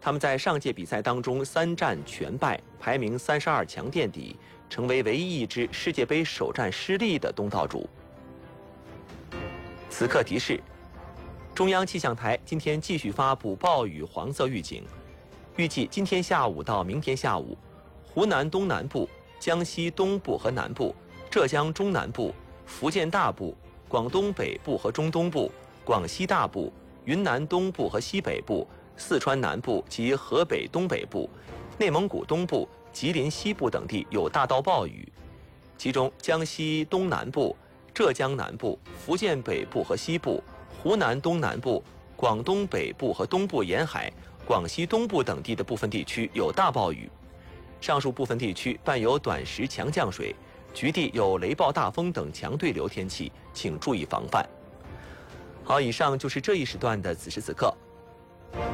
他们在上届比赛当中3战全败，排名32强垫底，成为唯一一支世界杯首战失利的东道主。此刻提示：中央气象台今天继续发布暴雨黄色预警，预计今天下午到明天下午，湖南东南部、江西东部和南部、浙江中南部、福建大部、广东北部和中东部、广西大部、云南东部和西北部、四川南部及河北东北部、内蒙古东部、吉林西部等地有大到暴雨，其中江西东南部、浙江南部、福建北部和西部、湖南东南部、广东北部和东部沿海、广西东部等地的部分地区有大暴雨。上述部分地区伴有短时强降水，局地有雷暴大风等强对流天气，请注意防范。好，以上就是这一时段的此时此刻。